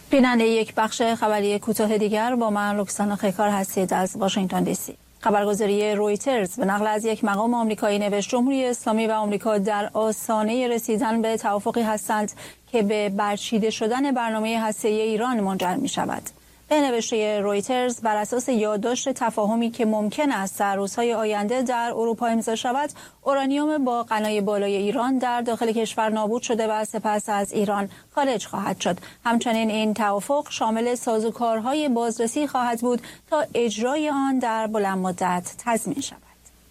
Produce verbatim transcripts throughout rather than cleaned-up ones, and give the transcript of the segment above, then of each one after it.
بیننده یک بخش خبری کوتاه دیگر با من رکسانا خیکار هستید از واشنگتن دی سی. خبرگزاری رویترز به نقل از یک مقام آمریکایی نوشت جمهوری اسلامی و آمریکا در آستانه رسیدن به توافقی هستند که به برچیده شدن برنامه هسته‌ای ایران منجر می شود. به نوشته رویترز بر اساس یادداشت تفاهمی که ممکن است در روزهای آینده در اروپا امضا شود، اورانیوم با غنای بالای ایران در داخل کشور نابود شده و سپس از ایران خارج خواهد شد. همچنین این توافق شامل سازوکارهای بازرسی خواهد بود تا اجرای آن در بلند مدت تضمین شود.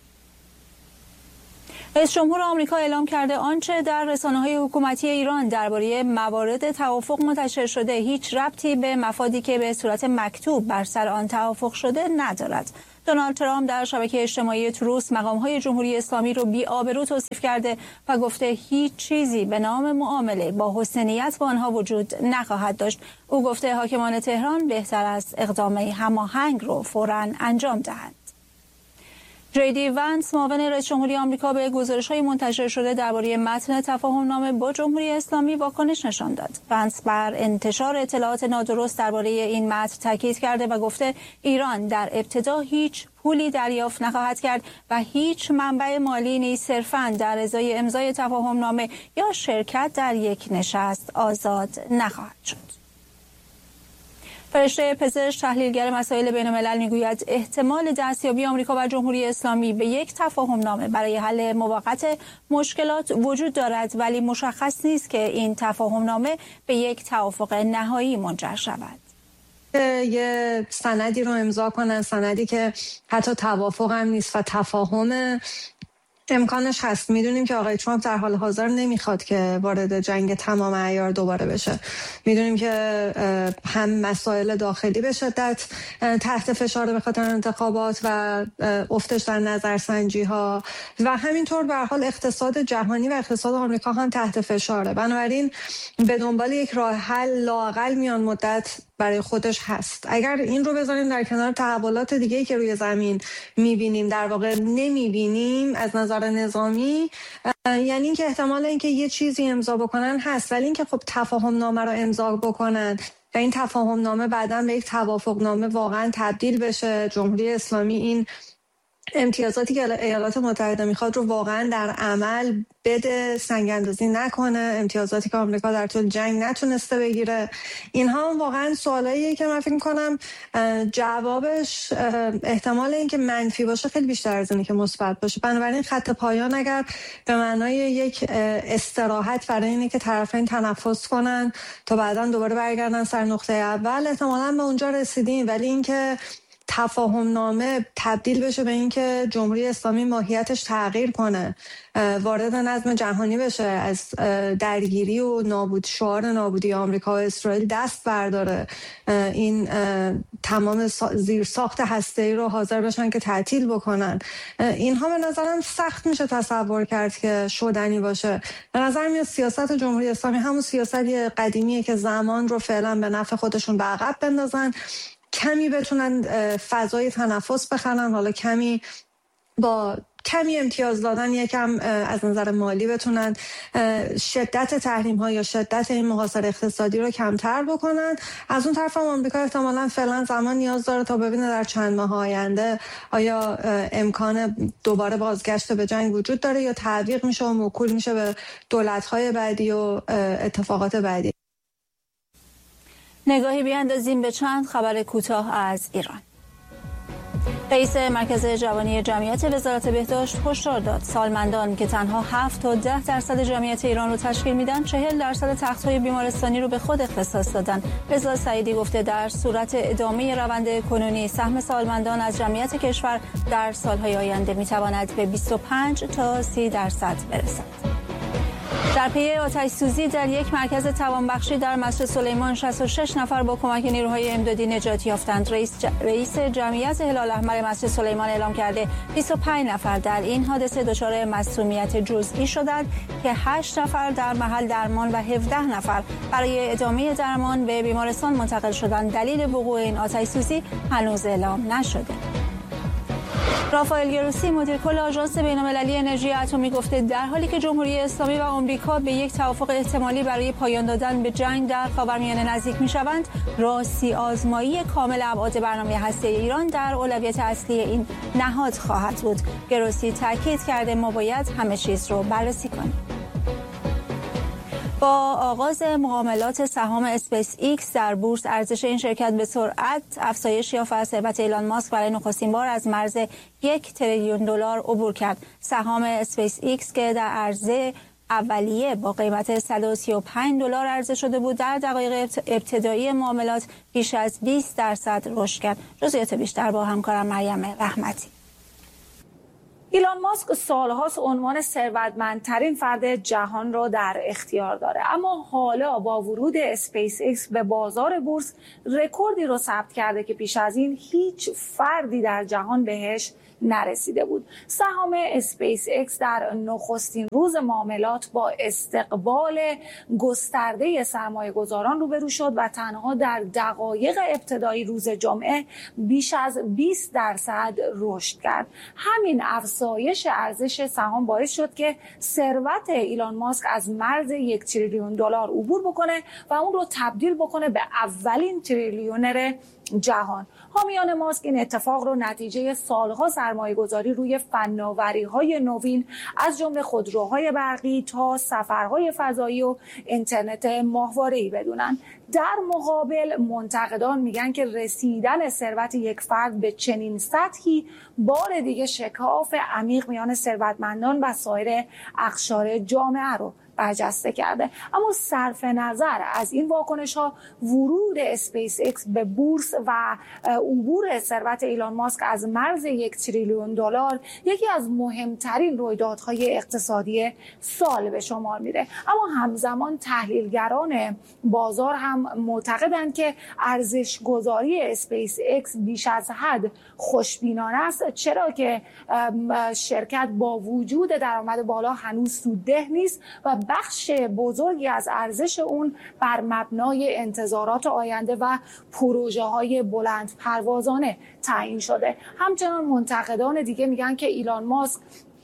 رئیس جمهور آمریکا اعلام کرده آنچه در رسانه‌های حکومتی ایران درباره موارد توافق منتشر شده هیچ ربطی به مفادی که به صورت مکتوب بر سر آن توافق شده ندارد. دونالد ترامپ در شبکه اجتماعی تروس مقام‌های جمهوری اسلامی را بی‌آبرو توصیف کرده و گفته هیچ چیزی به نام معامله با حسن نیت با آنها وجود نخواهد داشت. او گفته حاکمان تهران بهتر است اقدام هماهنگ را فوراً انجام دهند. جی دی ونس معاون رئیس جمهوری آمریکا به گزارش‌های منتشر شده درباره متن تفاهم‌نامه با جمهوری اسلامی واکنش نشان داد. ونس بر انتشار اطلاعات نادرست درباره این متن تاکید کرده و گفته ایران در ابتدا هیچ پولی دریافت نخواهد کرد و هیچ منبع مالی نیز صرفاً در ازای امضای تفاهم‌نامه یا شرکت در یک نشست آزاد نخواهد شد. فرشته پزشک تحلیلگر مسائل بین الملل میگوید احتمال دستیابی آمریکا و جمهوری اسلامی به یک تفاهمنامه برای حل موقت مشکلات وجود دارد، ولی مشخص نیست که این تفاهمنامه به یک توافق نهایی منجر شود. یه سندی رو امضا کنن، سندی که حتی توافق هم نیست و تفاهم امکانش هست. میدونیم که آقای ترامپ در حال حاضر نمیخواد که وارد جنگ تمام عیار دوباره بشه. میدونیم که هم مسائل داخلی به شدت تحت فشار به خاطر انتخابات و افتش در نظرسنجی ها و همینطور به هر حال اقتصاد جهانی و اقتصاد آمریکا هم تحت فشاره. بنابراین به دنبال یک راه حل لااقل میان مدت برای خودش هست. اگر این رو بذاریم در کنار تحولات دیگه‌ای که روی زمین می‌بینیم، در واقع نمی‌بینیم از نظر نظامی، یعنی اینکه احتمال اینکه یه چیزی امضا بکنن هست، ولی اینکه خب تفاهم نامه رو امضا بکنن و این تفاهم نامه بعداً به یک توافق نامه واقعاً تبدیل بشه، جمهوری اسلامی این امتیازاتی که ایالات متحده میخواد رو واقعا در عمل بده، سنگ اندازی نکنه، امتیازاتی که آمریکا در طول جنگ نتونسته بگیره، اینها واقعا سوالاییه که من فکر میکنم جوابش احتمال اینکه منفی باشه خیلی بیشتر از اینه که مثبت باشه. بنابراین خط پایان اگر به معنای یک استراحت برای اینه که طرفین تنفس کنن تا بعداً دوباره برگردن سر نقطه اول، احتمالاً به اونجا رسیدیم، ولی اینکه تفاهم نامه تبدیل بشه به اینکه جمهوری اسلامی ماهیتش تغییر کنه، وارد نظم جهانی بشه، از درگیری و نابود شعار نابودی آمریکا و اسرائیل دست برداره، این تمام زیر ساخت هسته‌ای رو حاضر بشن که تعطیل بکنن، اینها به نظرم سخت میشه تصور کرد که شدنی باشه. به نظر میاد سیاست جمهوری اسلامی همون سیاستی قدیمیه که زمان رو فعلا به نفع خودشون به عقب بندازن، کمی بتونن فضای تنفس بخرن، حالا کمی با کمی امتیاز دادن یکم از نظر مالی بتونن شدت تحریم ها یا شدت این محاصره اقتصادی رو کمتر بکنن. از اون طرف هم آمریکا احتمالاً فعلا زمان نیاز داره تا ببینه در چند ماه آینده آیا امکان دوباره بازگشت به جنگ وجود داره یا تعویق میشه و موکول میشه به دولت‌های بعدی و اتفاقات بعدی. نگاهی بیاندازیم به چند خبر کوتاه از ایران. رئیس مرکز جوانی جمعیت وزارت بهداشت هشدار داد سالمندان که تنها هفت تا ده درصد جمعیت ایران رو تشکیل میدن چهل درصد تخت‌های بیمارستانی رو به خود اختصاص دادن. رضا سعیدی گفته در صورت ادامه روند کنونی سهم سالمندان از جمعیت کشور در سالهای آینده میتواند به بیست و پنج تا سی درصد برسد. در پی آتش سوزی در یک مرکز توانبخشی در مسجد سلیمان شصت و شش نفر با کمک نیروهای امدادی نجات یافتند. رئیس ج... رئیس جمعیت هلال احمر مسجد سلیمان اعلام کرده بیست و پنج نفر در این حادثه دچار مسمومیت جزئی شدند که هشت نفر در محل درمان و هفده نفر برای ادامه درمان به بیمارستان منتقل شدند. دلیل وقوع این آتش سوزی هنوز اعلام نشده. رافائل گروسی مدیر کل آژانس بین‌المللی انرژی اتمی گفته در حالی که جمهوری اسلامی و آمریکا به یک توافق احتمالی برای پایان دادن به جنگ در خاورمیانه نزدیک می‌شوند، راستی آزمایی کامل ابعاد برنامه هسته‌ای ایران در اولویت اصلی این نهاد خواهد بود. گروسی تاکید کرده ما باید همه چیز رو بررسی کنیم. با آغاز معاملات سهام اسپیس ایکس در بورس، ارزش این شرکت به سرعت افزایش یافت و ثروت ایلان ماسک برای نخستین بار از مرز یک تریلیون دلار عبور کرد. سهام اسپیس ایکس که در عرضه اولیه با قیمت صد و سی و پنج دلار عرضه شده بود، در دقایق ابتدایی معاملات بیش از بیست درصد رشد کرد. جزئیات بیشتر با همکارم مریم رحمتی. ایلان ماسک سالهاست عنوان ثروتمندترین فرد جهان را در اختیار داره، اما حالا با ورود اسپیس ایکس به بازار بورس رکوردی رو ثبت کرده که پیش از این هیچ فردی در جهان بهش نرسیده بود. سهام اسپیس ایکس در نخستین روز معاملات با استقبال گسترده سرمایه گذاران روبرو شد و تنها در دقایق ابتدایی روز جمعه بیش از بیست درصد رشد کرد. همین افزایش ارزش سهام باعث شد که ثروت ایلان ماسک از مرز یک تریلیون دلار عبور بکنه و اون رو تبدیل بکنه به اولین تریلیونر جهان. حامیان ماسک این اتفاق رو نتیجه سالها سرمایه گذاری روی فناوری‌های نوین از جمله خودروهای برقی تا سفرهای فضایی و اینترنت ماهواره‌ای بدونن. در مقابل منتقدان میگن که رسیدن ثروت یک فرد به چنین سطحی بار دیگه شکاف عمیق میان ثروتمندان و سایر اقشار جامعه رو برجسته کرده. اما صرف نظر از این واکنش ها، ورود اسپیس ایکس به بورس و عبور ثروت ایلان ماسک از مرز یک تریلیون دلار یکی از مهمترین رویدادهای اقتصادی سال به شمار میره. اما همزمان تحلیلگران بازار هم معتقدند که ارزش گذاری اسپیس ایکس بیش از حد خوشبینانه است، چرا که شرکت با وجود درآمد بالا هنوز سودده نیست و بخش بزرگی از ارزش اون بر مبنای انتظارات آینده و پروژه های بلند پروازانه تعیین شده. همچنان منتقدان دیگه میگن که ایلان ماسک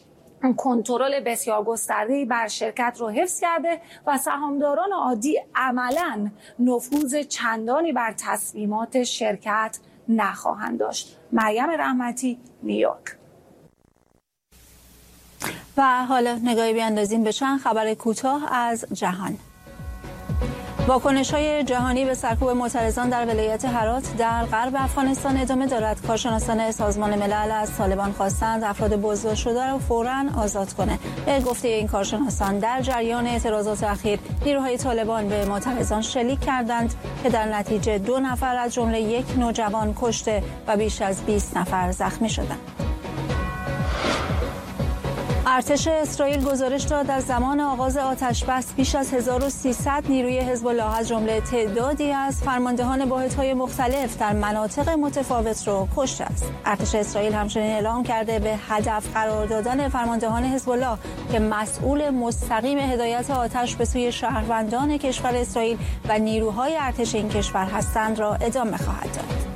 کنترل بسیار گسترده‌ای بر شرکت رو حفظ کرده و سهامداران عادی عملاً نفوذ چندانی بر تصمیمات شرکت نخواهند داشت. مریم رحمتی، نیویورک. و حالا نگاهی بیاندازیم به چند خبر کوتاه از جهان. واکنش‌های جهانی به سرکوب معترضان در ولایت هرات در غرب افغانستان ادامه دارد. کارشناسان سازمان ملل از طالبان خواستند افراد بازداشت شده را فوراً آزاد کنه. به گفته این کارشناسان در جریان اعتراضات اخیر نیروهای طالبان به معترضان شلیک کردند که در نتیجه دو نفر از جمله یک نوجوان کشته و بیش از بیست نفر زخمی شدند. ارتش اسرائیل گزارش داد در زمان آغاز آتش‌بس بیش از هزار و سیصد نیروی حزب الله از جمله تعدادی از فرماندهان واحدهای مختلف در مناطق متفاوت را کشته است. ارتش اسرائیل همچنین اعلام کرده به هدف قرار دادن فرماندهان حزب الله که مسئول مستقیم هدایت آتش به سوی شهروندان کشور اسرائیل و نیروهای ارتش این کشور هستند را ادامه خواهد داد.